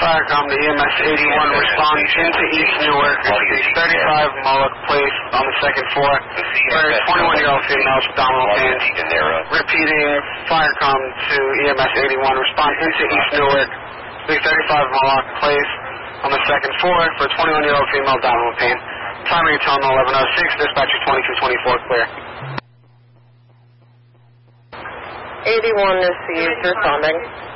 Firecom to EMS 81, respond into East Newark, 35 Mullock Place on the second floor, where a 21-year-old female with abdominal pain. Repeating, Firecom to EMS 81, respond into East Newark, 35 Mullock Place on the second floor for a 21-year-old female abdominal pain. Time of your tone 1106, dispatcher 2224, clear. 81 is seized, responding.